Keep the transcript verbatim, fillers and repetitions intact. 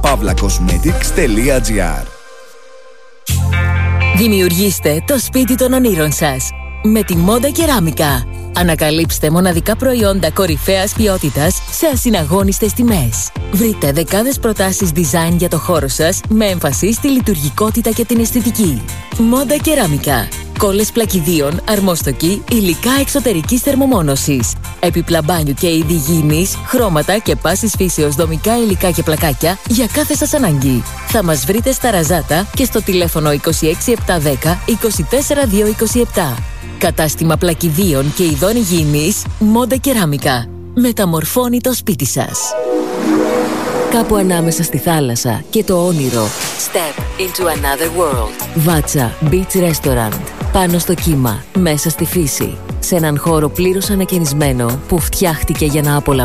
παύλα κοσμέτικς τελεία τζι άρ. Δημιουργήστε το σπίτι των ονείρων σας με τη Μόντα Κεράμικα. Ανακαλύψτε μοναδικά προϊόντα κορυφαίας ποιότητας σε ασυναγώνιστες τιμές. Βρείτε δεκάδες προτάσεις design για το χώρο σας με έμφαση στη λειτουργικότητα και την αισθητική. Μόντα Κεράμικα. Κόλλες πλακιδίων, αρμόστοκοι, υλικά εξωτερικής θερμομόνωσης, έπιπλα μπάνιου και είδη υγιεινής, χρώματα και πάσης φύσεως δομικά υλικά και πλακάκια για κάθε σας ανάγκη. Θα μας βρείτε στα Ραζάτα και στο τηλέφωνο είκοσι έξι επτακόσια δέκα είκοσι τέσσερα διακόσια είκοσι επτά. Κατάστημα πλακιδίων και ειδών υγιεινής Μόντα Κεράμικα. Μεταμορφώνει το σπίτι σας. Κάπου ανάμεσα στη θάλασσα και το όνειρο. Step into another world. Βάτσα Beach Restaurant. Πάνω στο κύμα, μέσα στη φύση. Σε έναν χώρο πλήρως ανακαινισμένο που φτιάχτηκε για να απολαμβάνει